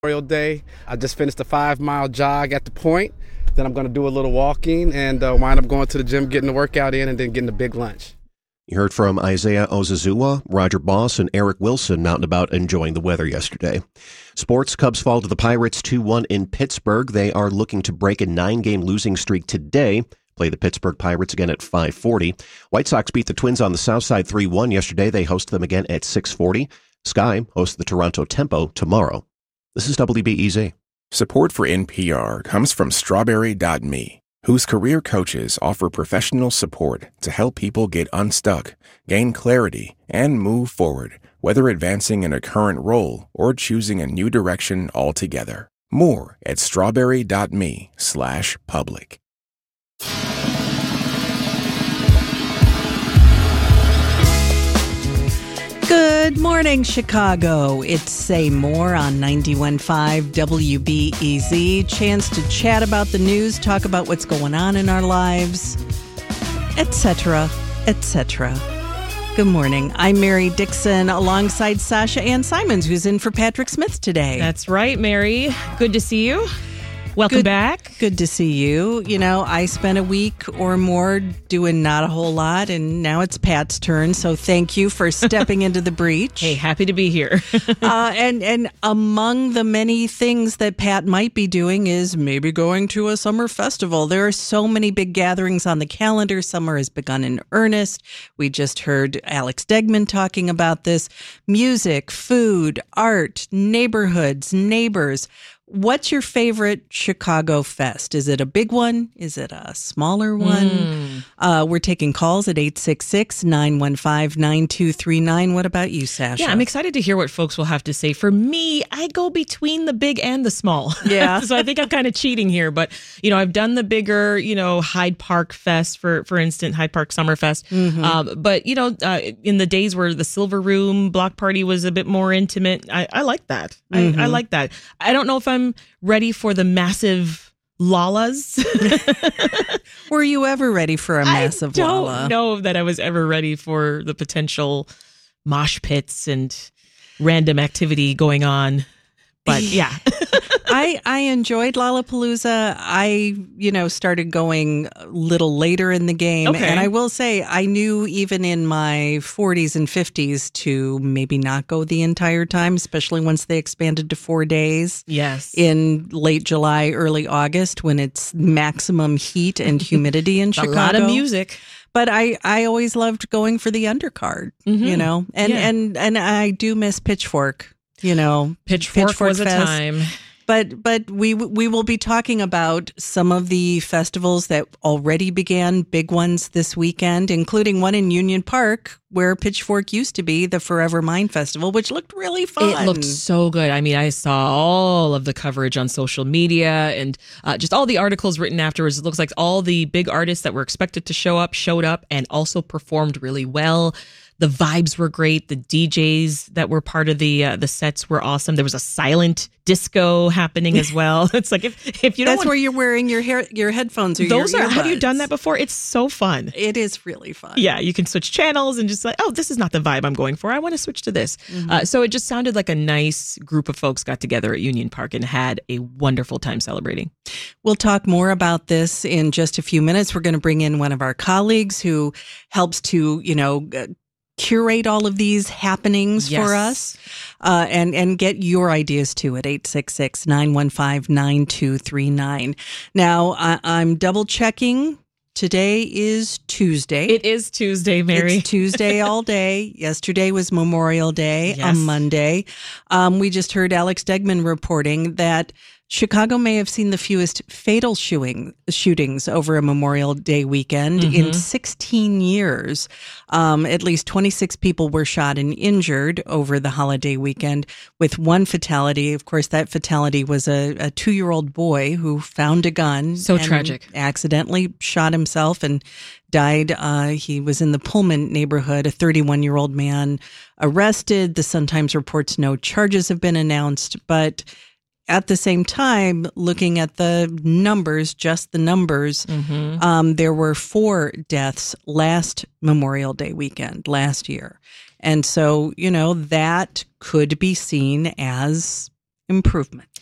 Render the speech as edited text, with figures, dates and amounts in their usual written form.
Memorial Day. I just finished a 5-mile jog at the point. Then I'm going to do a little walking and wind up going to the gym, getting the workout in, and then getting a big lunch. You heard from Isaiah Ozazuwa, Roger Boss, and Eric Wilson out and about enjoying the weather yesterday. Sports, Cubs fall to the Pirates 2-1 in Pittsburgh. They are looking to break a 9-game losing streak today. Play the Pittsburgh Pirates again at 5:40. White Sox beat the Twins on the South Side 3-1 yesterday. They host them again at 6:40. Sky hosts the Toronto Tempo tomorrow. This is WBEZ. Support for NPR comes from Strawberry.me, whose career coaches offer professional support to help people get unstuck, gain clarity, and move forward, whether advancing in a current role or choosing a new direction altogether. More at strawberry.me/public. Good morning, Chicago. It's Say More on 91.5 WBEZ. Chance to chat about the news, talk about what's going on in our lives, etc., etc. Good morning. I'm Mary Dixon alongside Sasha Ann Simons, who's in for Patrick Smith today. That's right, Mary. Good to see you. Welcome back. Good to see you. You know, I spent a week or more doing not a whole lot, and now it's Pat's turn. So thank you for stepping into the breach. Hey, happy to be here. And among the many things that Pat might be doing is maybe going to a summer festival. There are so many big gatherings on the calendar. Summer has begun in earnest. We just heard Alex Degman talking about this. Music, food, art, neighborhoods, neighbors. What's your favorite Chicago fest? Is it a big one? Is it a smaller one? We're taking calls at 866-915-9239. What about you, Sasha? Yeah, I'm excited to hear what folks will have to say. For me, I go between the big and the small. Yeah. So I think I'm kind of cheating here. But, I've done the bigger, Hyde Park Fest, for instance, Hyde Park Summer Fest. Mm-hmm. But, in the days where the Silver Room block party was a bit more intimate, I like that. Mm-hmm. I like that. I don't know if I'm ready for the massive Lalas. Were you ever ready for a massive Lala? I don't know that I was ever ready for the potential mosh pits and random activity going on. But yeah. I enjoyed Lollapalooza. I, started going a little later in the game. Okay. And I will say, I knew even in my 40s and 50s to maybe not go the entire time, especially once they expanded to 4 days. Yes. In late July, early August, when it's maximum heat and humidity in Chicago. A lot of music. But I always loved going for the undercard, Mm-hmm. And I do miss Pitchfork. Pitchfork was a time. But we will be talking about some of the festivals that already began, big ones this weekend, including one in Union Park where Pitchfork used to be, the Forever Mine Festival, which looked really fun. It looked so good. I mean, I saw all of the coverage on social media and just all the articles written afterwards. It looks like all the big artists that were expected to show up showed up and also performed really well. The vibes were great. The DJs that were part of the sets were awesome. There was a silent disco happening as well. It's like if you don't, that's where you're wearing your headphones or those your are. earbuds. Have you done that before? It's so fun. It is really fun. Yeah, you can switch channels and just like, oh, this is not the vibe I'm going for. I want to switch to this. Mm-hmm. So it just sounded like a nice group of folks got together at Union Park and had a wonderful time celebrating. We'll talk more about this in just a few minutes. We're going to bring in one of our colleagues who helps to, curate all of these happenings for us and get your ideas too at 866-915-9239. Now, I'm double checking. Today is Tuesday. It is Tuesday, Mary. It's Tuesday all day. Yesterday was Memorial Day, yes. A Monday. We just heard Alex Degman reporting that Chicago may have seen the fewest fatal shootings over a Memorial Day weekend in 16 years. At least 26 people were shot and injured over the holiday weekend, with one fatality. Of course, that fatality was a 2-year-old boy who found a gun. So tragic. Accidentally shot himself and died. He was in the Pullman neighborhood, a 31-year-old man arrested. The Sun-Times reports no charges have been announced, but at the same time, looking at the numbers, just the numbers, there were 4 deaths last Memorial Day weekend, last year. And so, that could be seen as improvement.